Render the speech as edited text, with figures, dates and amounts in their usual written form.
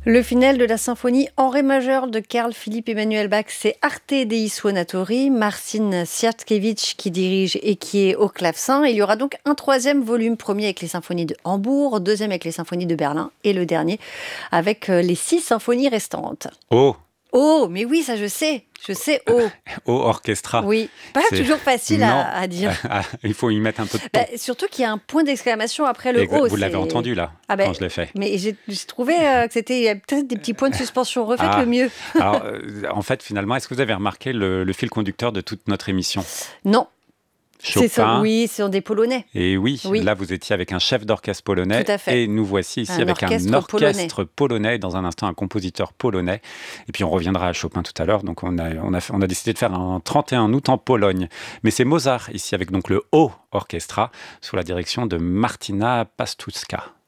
Le final de la symphonie en ré majeur de Carl Philipp Emanuel Bach, c'est Arte dei Suonatori, Marcin Sierkiewicz qui dirige et qui est au clavecin. Il y aura donc un troisième volume, premier avec les symphonies de Hambourg, deuxième avec les symphonies de Berlin et le dernier avec les 6 symphonies restantes. Oh, Oh, mais oui, ça je sais, oh. au orchestra. Oui, pas C'est- toujours facile Non, à dire. il faut y mettre un peu de temps. Surtout qu'il y a un point d'exclamation après le O. Vous l'avez entendu là, Ah quand je l'ai fait. mais j'ai trouvé que c'était il y a peut-être des petits points de suspension. Refaites-le Ah, mieux. alors en fait, finalement, est-ce que vous avez remarqué le fil conducteur de toute notre émission? Non, c'est ça. Chopin. Oui, ce sont des Polonais. Et oui, Oui. là vous étiez avec un chef d'orchestre polonais Tout à fait. et nous voici ici Un avec un orchestre orchestre polonais, dans un instant un compositeur polonais. Et puis on reviendra à Chopin tout à l'heure. Donc on a décidé de faire un 31 août en Pologne. Mais c'est Mozart ici avec donc le Haut Orchestra sous la direction de Martina Pastuska.